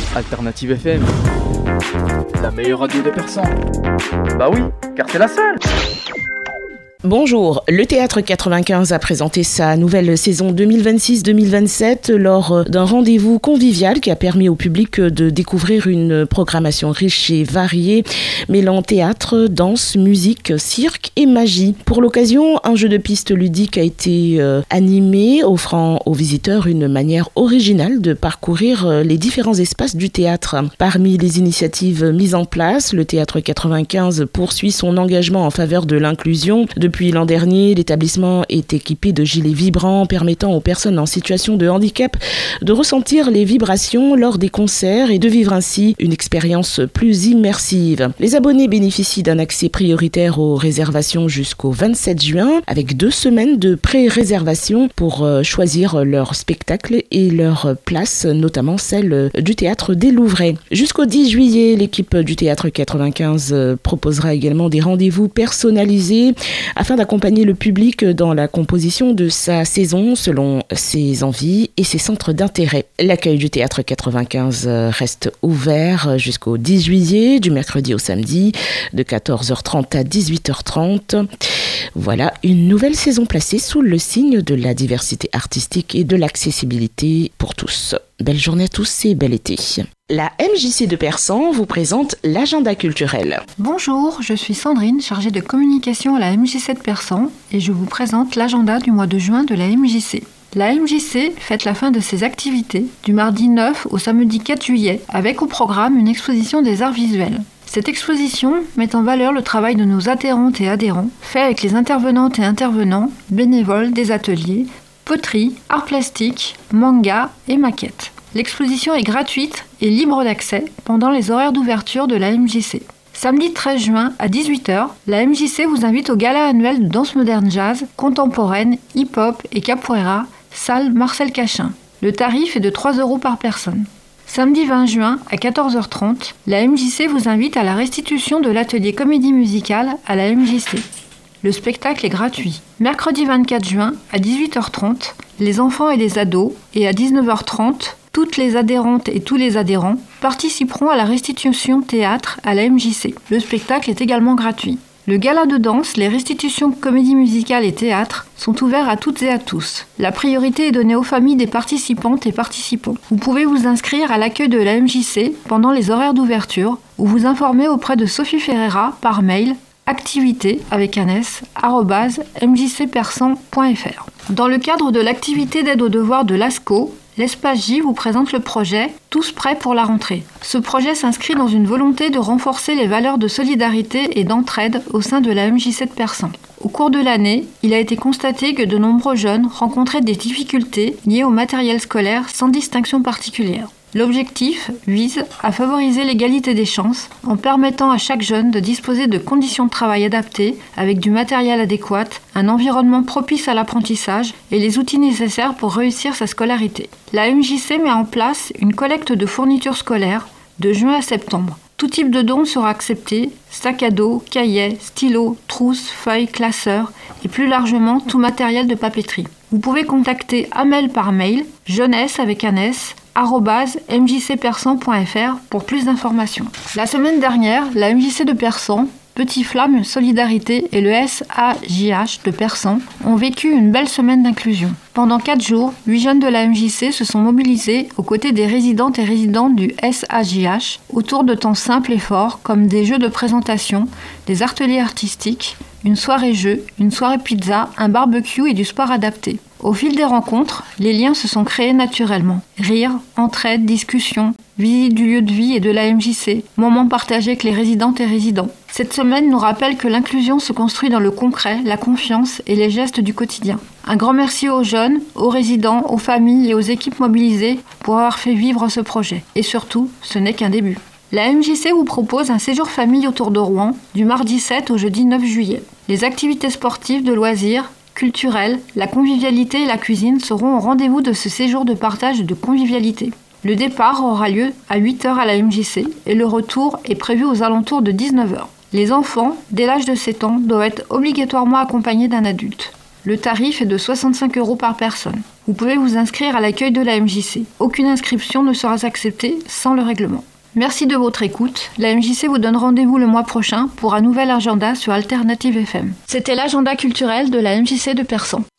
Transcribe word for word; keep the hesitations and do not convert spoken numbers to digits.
Alternative F M, la meilleure radio de Persan. Bah oui, car c'est la seule. Bonjour, le Théâtre quatre-vingt-quinze a présenté sa nouvelle saison deux mille vingt-six deux mille vingt-sept lors d'un rendez-vous convivial qui a permis au public de découvrir une programmation riche et variée, mêlant théâtre, danse, musique, cirque et magie. Pour l'occasion, un jeu de piste ludique a été euh, animé, offrant aux visiteurs une manière originale de parcourir les différents espaces du théâtre. Parmi les initiatives mises en place, le Théâtre quatre-vingt-quinze poursuit son engagement en faveur de l'inclusion. Depuis l'an dernier, l'établissement est équipé de gilets vibrants permettant aux personnes en situation de handicap de ressentir les vibrations lors des concerts et de vivre ainsi une expérience plus immersive. Les abonnés bénéficient d'un accès prioritaire aux réservations jusqu'au vingt-sept juin avec deux semaines de pré-réservation pour choisir leur spectacle et leur place, notamment celle du Théâtre des Louvrais. Jusqu'au dix juillet, l'équipe du Théâtre quatre-vingt-quinze proposera également des rendez-vous personnalisés afin d'accompagner le public dans la composition de sa saison selon ses envies et ses centres d'intérêt. L'accueil du Théâtre quatre-vingt-quinze reste ouvert jusqu'au dix juillet, du mercredi au samedi, de quatorze heures trente à dix-huit heures trente. Voilà une nouvelle saison placée sous le signe de la diversité artistique et de l'accessibilité pour tous. Belle journée à tous et bel été. La M J C de Persan vous présente l'agenda culturel. Bonjour, je suis Sandrine, chargée de communication à la M J C de Persan et je vous présente l'agenda du mois de juin de la M J C. La M J C fête la fin de ses activités du mardi neuf au samedi quatre juillet avec au programme une exposition des arts visuels. Cette exposition met en valeur le travail de nos adhérentes et adhérents, fait avec les intervenantes et intervenants, bénévoles des ateliers, poterie, arts plastiques, manga et maquettes. L'exposition est gratuite et libre d'accès pendant les horaires d'ouverture de la M J C. Samedi treize juin à dix-huit heures, la M J C vous invite au gala annuel de danse moderne jazz, contemporaine, hip-hop et capoeira, salle Marcel Cachin. Le tarif est de trois euros par personne. Samedi vingt juin à quatorze heures trente, la M J C vous invite à la restitution de l'atelier comédie musicale à la M J C. Le spectacle est gratuit. Mercredi vingt-quatre juin à dix-huit heures trente, les enfants et les ados, et à dix-neuf heures trente, toutes les adhérentes et tous les adhérents participeront à la restitution théâtre à la M J C. Le spectacle est également gratuit. Le gala de danse, les restitutions comédie musicale et théâtre sont ouverts à toutes et à tous. La priorité est donnée aux familles des participantes et participants. Vous pouvez vous inscrire à l'accueil de la M J C pendant les horaires d'ouverture ou vous informer auprès de Sophie Ferreira par mail activité avec un s arobase m j c persan point f r. Dans le cadre de l'activité d'aide aux devoirs de l'A S C O, l'Espace J vous présente le projet « Tous prêts pour la rentrée ». Ce projet s'inscrit dans une volonté de renforcer les valeurs de solidarité et d'entraide au sein de la M J C de Persan. Au cours de l'année, il a été constaté que de nombreux jeunes rencontraient des difficultés liées au matériel scolaire sans distinction particulière. L'objectif vise à favoriser l'égalité des chances en permettant à chaque jeune de disposer de conditions de travail adaptées avec du matériel adéquat, un environnement propice à l'apprentissage et les outils nécessaires pour réussir sa scolarité. La M J C met en place une collecte de fournitures scolaires de juin à septembre. Tout type de don sera accepté, sac à dos, cahiers, stylos, trousses, feuilles, classeurs et plus largement tout matériel de papeterie. Vous pouvez contacter Amel par mail, jeunesse avec un S, arobase m j c persan point f r pour plus d'informations. La semaine dernière, la M J C de Persan, Petit Flamme Solidarité et le S A J H de Persan ont vécu une belle semaine d'inclusion. Pendant quatre jours, huit jeunes de la M J C se sont mobilisés aux côtés des résidentes et résidents du S A J H autour de temps simples et forts comme des jeux de présentation, des ateliers artistiques, une soirée jeu, une soirée pizza, un barbecue et du sport adapté. Au fil des rencontres, les liens se sont créés naturellement. Rire, entraide, discussion, visite du lieu de vie et de la M J C, moments partagés avec les résidentes et résidents. Cette semaine nous rappelle que l'inclusion se construit dans le concret, la confiance et les gestes du quotidien. Un grand merci aux jeunes, aux résidents, aux familles et aux équipes mobilisées pour avoir fait vivre ce projet. Et surtout, ce n'est qu'un début. La M J C vous propose un séjour famille autour de Rouen du mardi sept au jeudi neuf juillet. Les activités sportives, de loisirs, culturelles, la convivialité et la cuisine seront au rendez-vous de ce séjour de partage et de convivialité. Le départ aura lieu à huit heures à la M J C et le retour est prévu aux alentours de dix-neuf heures. Les enfants, dès l'âge de sept ans, doivent être obligatoirement accompagnés d'un adulte. Le tarif est de soixante-cinq euros par personne. Vous pouvez vous inscrire à l'accueil de la M J C. Aucune inscription ne sera acceptée sans le règlement. Merci de votre écoute. La M J C vous donne rendez-vous le mois prochain pour un nouvel agenda sur Alternative F M. C'était l'agenda culturel de la M J C de Persan.